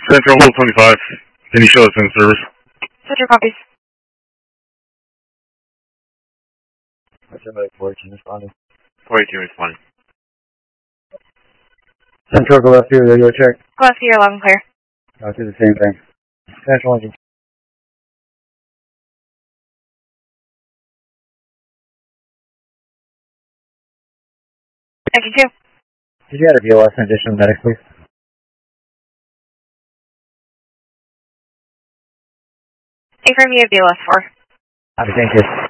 Central Level 25. Can you show us in service? Central copies. Central 418 responding. 418 responding. Central, go left here, radio check. Go left here, loud and clear. I'll do the same thing. Central engine. Section 2. Did you add a BOS in addition to medics, please? Affirm you have BLS 4. Thank you.